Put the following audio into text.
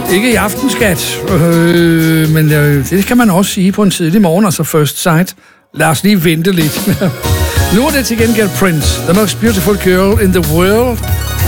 Ikke i aften, skat. Men det kan man også sige på en tidlig morgen, altså first sight. Lad os lige vente lidt. Nu er det til gengæld Prince, the most beautiful girl in the world.